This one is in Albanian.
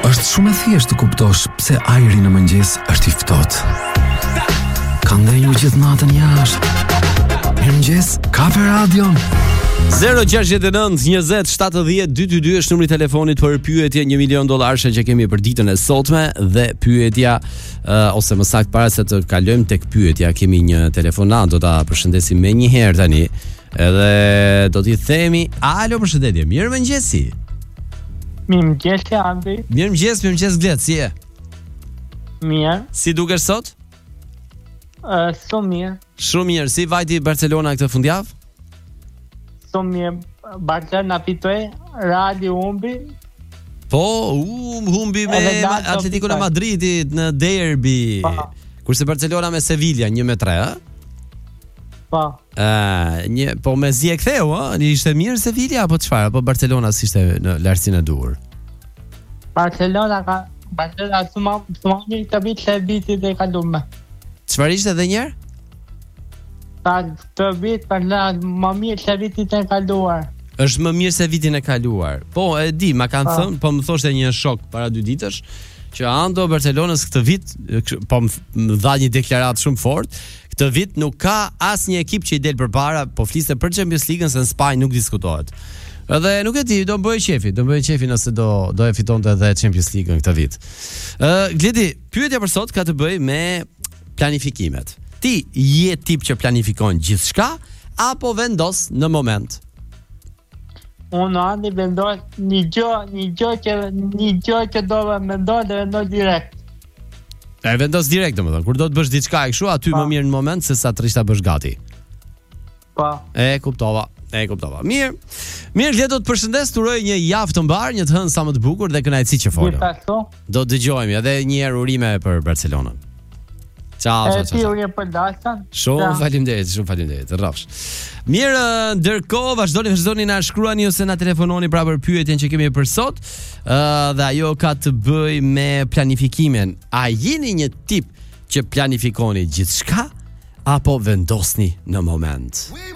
Është shumë e thjeshtë të kuptosh pse ajri në mëngjes është i ftohtë. Ka ndenjur gjithë natën jashtë. Mirëmëngjes, Kafe Radion. 069-20-70-222 është numri i telefonit për pyetje $1 milion që kemi për ditën e sotme. Dhe pyetja ose më saktë para se të kalojmë tek pyetja, kemi një telefonat, do ta përshëndesim me një herë tani. Edhe do t'i themi alo, përshëndetje. Mirëmëngjesi. Mirëmëngjes, Andi. Mirëmëngjes Glet, si je? Mirë. Si dukesh sot? Shumë mirë. Shumë mirë. Si vajti Barcelona këtë fundjavë? Shumë mirë. Barcelona fitoi, Reali humbi. Po, humbi me Atletico de Madridit në derbi. Kurse Barcelona me Sevilla 1-3, ë? Po. Po me zi e ktheu, ë? Ishte mirë Sevilla apo çfarë? Apo Barcelona s'ishte në lartësinë e duhur? Barcelona shumë mirë të vit se vitit e kaluar. Çfarë ishte edhe një herë? Të vit Barcelona më mirë se vitit e kaluar. Është më mirë se vitin e kaluar. Po, e di, ma kanë thënë, po më thoshte një shok para 2 ditësh që ando Barcelonës këtë vit, po më dha një deklaratë shumë fort. Këtë vit nuk ka asnjë ekip që i del përpara, po fliste për Champions League-ën se në Spanjë nuk diskutohet. Edhe nuk e di, do bëj qefi nëse do e fitonte edhe Champions League-ën këtë vit. Gledi, pyetja për sot ka të bëjë me planifikimet. Ti je tip që planifikon gjithçka apo vendos në moment? Unë andi vendos një gjë që do mendoj dhe vendoj direkt. E vendos direkt, domethënë, kur do të bësh diçka e kështu, aty më mirë në moment se sa të rish ta bësh gati. Po. E kuptova. Mirë, le do të përshëndes, të uroj një javë të mbar, një të hënë sa më të bukur dhe kënaqësi që folëm. Do të dëgjojmë edhe një herë urime për Barcelonën. Ciao. Ti urime për Dalsan. Shumë faleminderit, rrofsh. Mirë, ndërkohë vazhdoni na shkruani ose na telefononi pra për pyetjen që kemi për sot. Dhe ajo ka të bëjë me planifikimin. A jeni një tip që planifikoni gjithçka apo vendosni në moment?